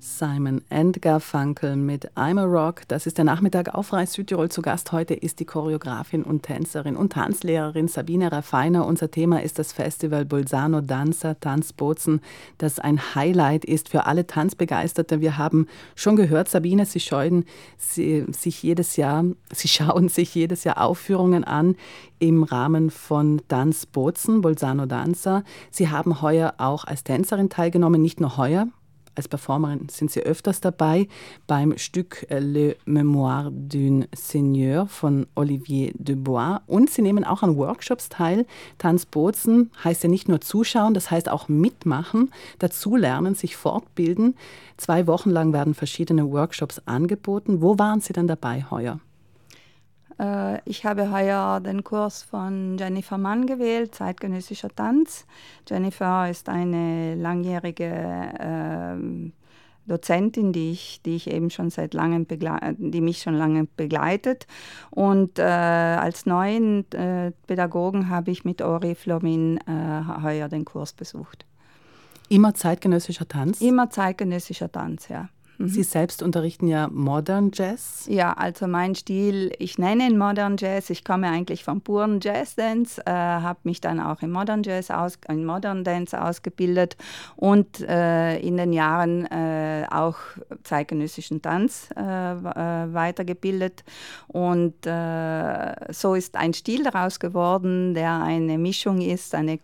Simon and Garfunkel mit I'm a Rock. Das ist der Nachmittag auf Reis Südtirol. Zu Gast heute ist die Choreografin und Tänzerin und Tanzlehrerin Sabine Raffiner. Unser Thema ist das Festival Bolzano Danza Tanz Bozen, das ein Highlight ist für alle Tanzbegeisterte. Wir haben schon gehört, Sabine, Sie schauen sich jedes Jahr Aufführungen an im Rahmen von Tanz Bozen, Bolzano Danza. Sie haben heuer auch als Tänzerin teilgenommen, nicht nur heuer. Als Performerin sind Sie öfters dabei beim Stück Le Mémoire d'un Seigneur von Olivier Dubois. Und Sie nehmen auch an Workshops teil. Tanz Bozen heißt ja nicht nur zuschauen, das heißt auch mitmachen, dazulernen, sich fortbilden. 2 Wochen lang werden verschiedene Workshops angeboten. Wo waren Sie denn dabei heuer? Ich habe heuer den Kurs von Jennifer Mann gewählt, zeitgenössischer Tanz. Jennifer ist eine langjährige Dozentin, die ich eben schon seit langem die mich schon lange begleitet. Und als neuen Pädagogen habe ich mit Ori Flomin heuer den Kurs besucht. Immer zeitgenössischer Tanz? Immer zeitgenössischer Tanz, ja. Sie selbst unterrichten ja Modern Jazz. Ja, also mein Stil, ich nenne ihn Modern Jazz. Ich komme eigentlich vom puren Jazz-Dance, habe mich dann auch im Modern Dance ausgebildet und in den Jahren auch zeitgenössischen Tanz weitergebildet. Und so ist ein Stil daraus geworden, der eine Mischung ist, eine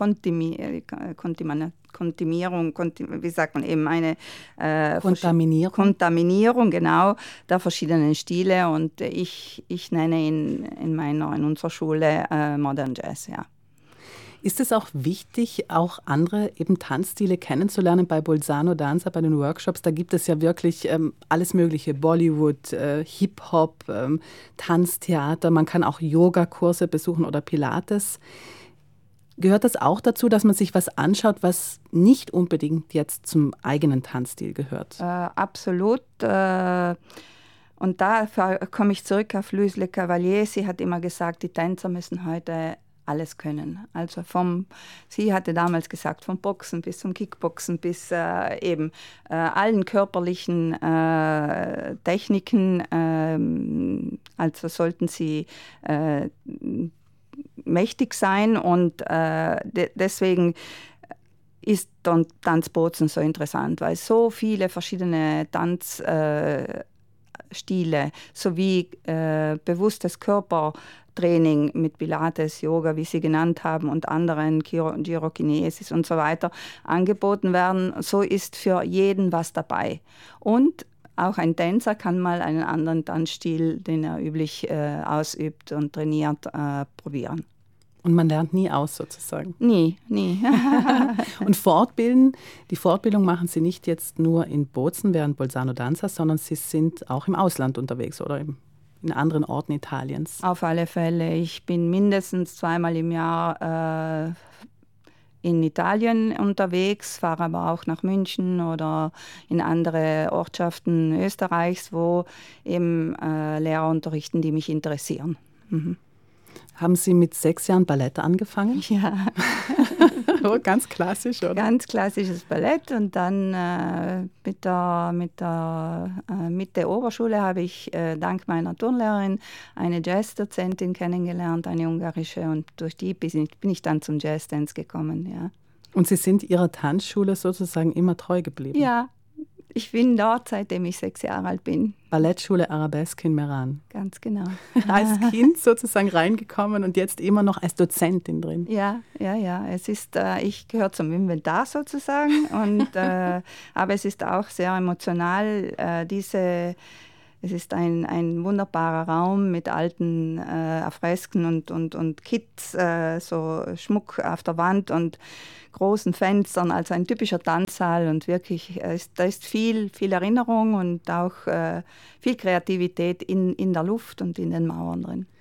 Kontaminierung, genau, der verschiedenen Stile. Und ich nenne ihn in unserer Schule Modern Jazz, ja. Ist es auch wichtig, auch andere eben Tanzstile kennenzulernen bei Bolzano Danza, bei den Workshops? Da gibt es ja wirklich alles Mögliche, Bollywood, Hip-Hop, Tanztheater, man kann auch Yogakurse besuchen oder Pilates. Gehört das auch dazu, dass man sich was anschaut, was nicht unbedingt jetzt zum eigenen Tanzstil gehört? Absolut. Und da komme ich zurück auf Louise Le Cavalier. Sie hat immer gesagt, die Tänzer müssen heute alles können. Also sie hatte damals gesagt, vom Boxen bis zum Kickboxen bis eben allen körperlichen Techniken. Also sollten sie mächtig sein und deswegen ist Tanz Bozen so interessant, weil so viele verschiedene Tanzstile sowie bewusstes Körpertraining mit Pilates, Yoga, wie Sie genannt haben, und anderen, Gyrokinesis und so weiter, angeboten werden. So ist für jeden was dabei. Und auch ein Tänzer kann mal einen anderen Tanzstil, den er üblich ausübt und trainiert, probieren. Und man lernt nie aus, sozusagen? Nie. Und die Fortbildung machen Sie nicht jetzt nur in Bozen während Bolzano Danza, sondern Sie sind auch im Ausland unterwegs oder in anderen Orten Italiens? Auf alle Fälle. Ich bin mindestens 2-mal im Jahr in Italien unterwegs, fahre aber auch nach München oder in andere Ortschaften Österreichs, wo eben Lehrer unterrichten, die mich interessieren. Mhm. Haben Sie mit 6 Jahren Ballett angefangen? Ja. Ganz klassisch, oder? Ganz klassisches Ballett. Und dann mit der Oberschule habe ich dank meiner Turnlehrerin eine Jazzdozentin kennengelernt, eine ungarische. Und durch die bin ich dann zum Jazzdance gekommen, ja. Und Sie sind Ihrer Tanzschule sozusagen immer treu geblieben? Ja. Ich bin dort, seitdem ich 6 Jahre alt bin. Ballettschule Arabesque in Meran. Ganz genau. Als Kind sozusagen reingekommen und jetzt immer noch als Dozentin drin. Ja. Es ist, ich gehöre zum Inventar sozusagen, aber es ist auch sehr emotional. Es ist ein wunderbarer Raum mit alten Affresken und Kits, so Schmuck auf der Wand und großen Fenstern, also ein typischer Tanzsaal, und wirklich, da ist viel Erinnerung und auch viel Kreativität in der Luft und in den Mauern drin.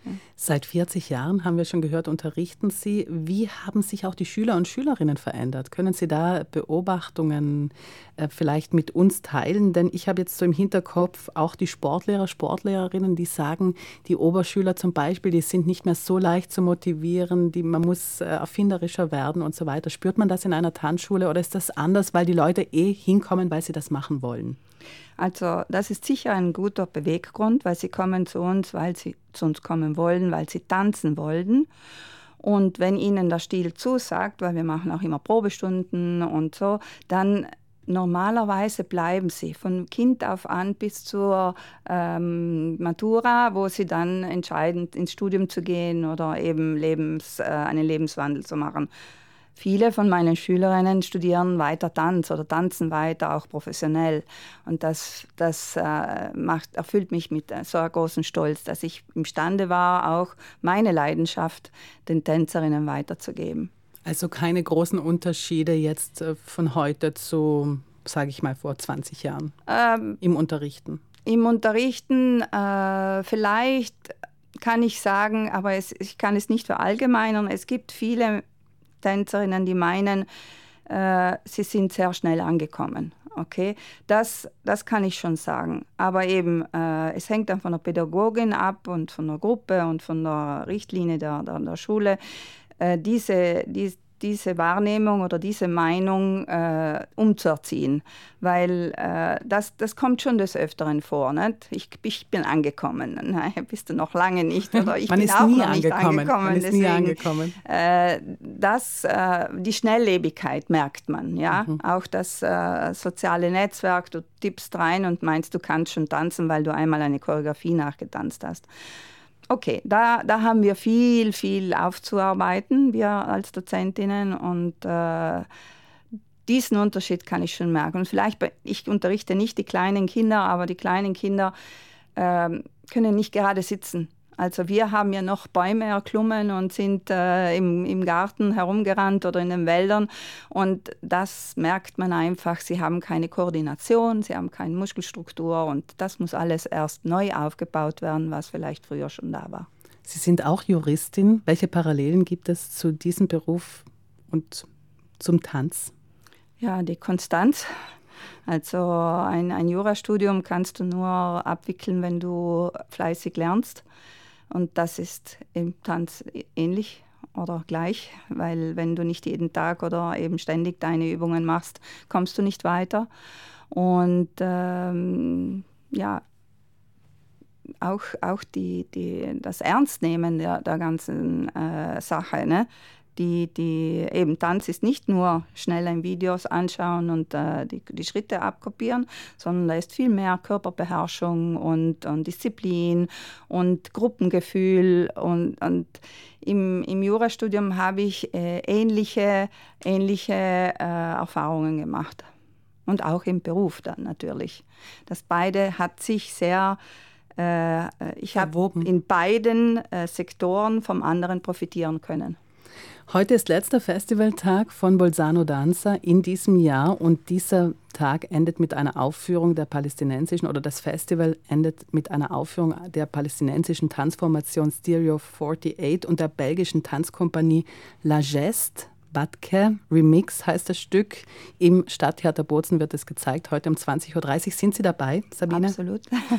Seit 40 Jahren, haben wir schon gehört, unterrichten Sie. Wie haben sich auch die Schüler und Schülerinnen verändert? Können Sie da Beobachtungen vielleicht mit uns teilen? Denn ich habe jetzt so im Hinterkopf auch die Sportlehrer, Sportlehrerinnen, die sagen, die Oberschüler zum Beispiel, die sind nicht mehr so leicht zu motivieren, man muss erfinderischer werden und so weiter. Spürt man das in einer Tanzschule oder ist das anders, weil die Leute hinkommen, weil sie das machen wollen? Also das ist sicher ein guter Beweggrund, weil sie kommen zu uns, weil sie zu uns kommen wollen, weil sie tanzen wollen. Und wenn ihnen der Stil zusagt, weil wir machen auch immer Probestunden und so, dann normalerweise bleiben sie von Kind auf an bis zur Matura, wo sie dann entscheiden, ins Studium zu gehen oder eben einen Lebenswandel zu machen. Viele von meinen Schülerinnen studieren weiter Tanz oder tanzen weiter, auch professionell. Und das erfüllt mich mit so einem großen Stolz, dass ich imstande war, auch meine Leidenschaft den Tänzerinnen weiterzugeben. Also keine großen Unterschiede jetzt von heute zu, sage ich mal, vor 20 Jahren im Unterrichten? Im Unterrichten vielleicht kann ich sagen, aber ich kann es nicht verallgemeinern. Es gibt viele Tänzerinnen, die meinen, sie sind sehr schnell angekommen. Okay, das kann ich schon sagen. Aber eben, es hängt dann von der Pädagogin ab und von der Gruppe und von der Richtlinie der Schule, diese Wahrnehmung oder diese Meinung umzuerziehen. Weil das kommt schon des Öfteren vor. Nicht? Ich bin angekommen. Nein, bist du noch lange nicht. Oder ich bin auch noch nicht angekommen. Man ist nie angekommen. Die Schnelllebigkeit merkt man. Ja? Auch das soziale Netzwerk, du tippst rein und meinst, du kannst schon tanzen, weil du einmal eine Choreografie nachgetanzt hast. Okay, da haben wir viel aufzuarbeiten, wir als Dozentinnen, und diesen Unterschied kann ich schon merken. Und vielleicht, ich unterrichte nicht die kleinen Kinder, aber die kleinen Kinder können nicht gerade sitzen. Also wir haben ja noch Bäume erklommen und sind im Garten herumgerannt oder in den Wäldern, und das merkt man einfach, sie haben keine Koordination, sie haben keine Muskelstruktur, und das muss alles erst neu aufgebaut werden, was vielleicht früher schon da war. Sie sind auch Juristin. Welche Parallelen gibt es zu diesem Beruf und zum Tanz? Ja, die Konstanz. Also ein Jurastudium kannst du nur abwickeln, wenn du fleißig lernst. Und das ist im Tanz ähnlich oder gleich, weil wenn du nicht jeden Tag oder eben ständig deine Übungen machst, kommst du nicht weiter. Und auch das Ernstnehmen der ganzen Sache, ne? Die eben Tanz ist nicht nur schnell ein Videos anschauen und die Schritte abkopieren, sondern da ist viel mehr Körperbeherrschung und Disziplin und Gruppengefühl. Und im Jurastudium habe ich ähnliche Erfahrungen gemacht. Und auch im Beruf dann natürlich. Das beide hat sich sehr... ich habe in beiden Sektoren vom anderen profitieren können. Heute ist letzter Festivaltag von Bolzano Danza in diesem Jahr, und dieser Tag endet mit einer Aufführung der palästinensischen, oder das Festival endet mit einer Aufführung der palästinensischen Tanzformation Stereo 48 und der belgischen Tanzkompanie La Geste. Batke Remix heißt das Stück. Im Stadttheater Bozen wird es gezeigt, heute um 20.30 Uhr. Sind Sie dabei, Sabine? Absolut.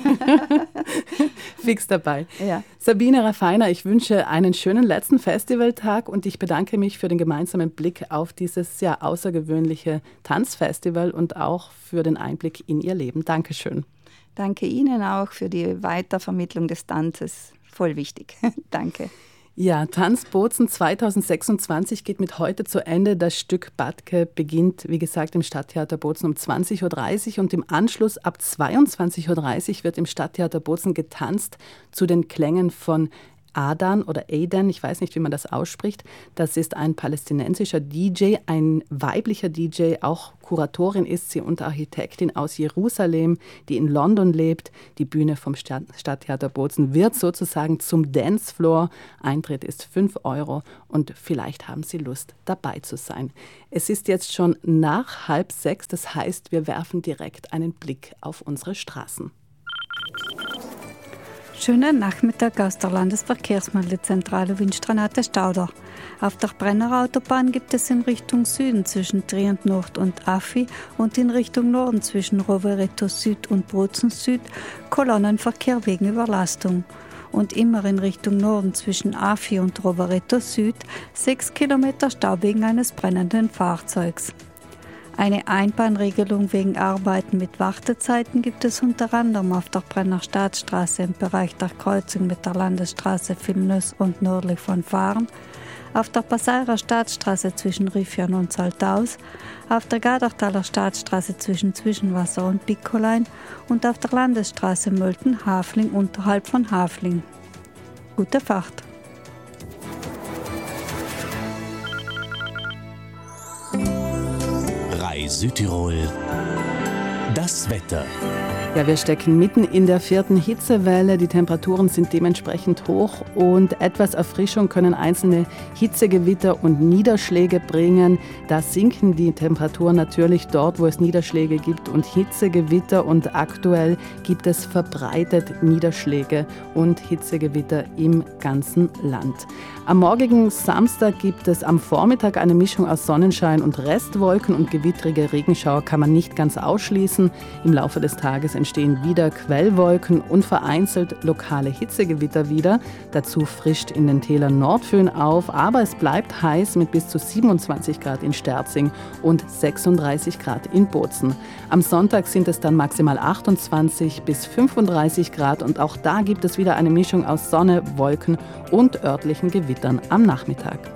Fix dabei. Ja. Sabine Raffiner, ich wünsche einen schönen letzten Festivaltag und ich bedanke mich für den gemeinsamen Blick auf dieses sehr außergewöhnliche Tanzfestival und auch für den Einblick in Ihr Leben. Dankeschön. Danke Ihnen auch für die Weitervermittlung des Tanzes. Voll wichtig. Danke. Ja, Tanz Bozen 2026 geht mit heute zu Ende. Das Stück Batke beginnt, wie gesagt, im Stadttheater Bozen um 20.30 Uhr und im Anschluss ab 22.30 Uhr wird im Stadttheater Bozen getanzt zu den Klängen von Adan oder Aidan, ich weiß nicht, wie man das ausspricht. Das ist ein palästinensischer DJ, ein weiblicher DJ, auch Kuratorin ist sie und Architektin aus Jerusalem, die in London lebt. Die Bühne vom Stadttheater Bozen wird sozusagen zum Dancefloor. Eintritt ist 5 € und vielleicht haben Sie Lust, dabei zu sein. Es ist jetzt schon nach 5:30, das heißt, wir werfen direkt einen Blick auf unsere Straßen. Schönen Nachmittag aus der Landesverkehrsmeldezentrale Winstranate Stauder. Auf der Brenner Autobahn gibt es in Richtung Süden zwischen Trient Nord und Affi und in Richtung Norden zwischen Rovereto Süd und Bozen Süd Kolonnenverkehr wegen Überlastung. Und immer in Richtung Norden zwischen Affi und Rovereto Süd 6 Kilometer Stau wegen eines brennenden Fahrzeugs. Eine Einbahnregelung wegen Arbeiten mit Wartezeiten gibt es unter anderem auf der Brenner Staatsstraße im Bereich der Kreuzung mit der Landesstraße Vilnös und nördlich von Fahren, auf der Passairer Staatsstraße zwischen Riffian und Saltaus, auf der Gadertaler Staatsstraße zwischen Zwischenwasser und Bickolein und auf der Landesstraße Mölten-Hafling unterhalb von Hafling. Gute Fahrt! Südtirol, das Wetter. Ja, wir stecken mitten in der 4. Hitzewelle. Die Temperaturen sind dementsprechend hoch und etwas Erfrischung können einzelne Hitzegewitter und Niederschläge bringen. Da sinken die Temperaturen natürlich dort, wo es Niederschläge gibt und Hitzegewitter, und aktuell gibt es verbreitet Niederschläge und Hitzegewitter im ganzen Land. Am morgigen Samstag gibt es am Vormittag eine Mischung aus Sonnenschein und Restwolken, und gewittrige Regenschauer kann man nicht ganz ausschließen. Im Laufe des Tages entstehen wieder Quellwolken und vereinzelt lokale Hitzegewitter wieder. Dazu frischt in den Tälern Nordföhn auf, aber es bleibt heiß mit bis zu 27 Grad in Sterzing und 36 Grad in Bozen. Am Sonntag sind es dann maximal 28 bis 35 Grad, und auch da gibt es wieder eine Mischung aus Sonne, Wolken und örtlichen Gewittern am Nachmittag.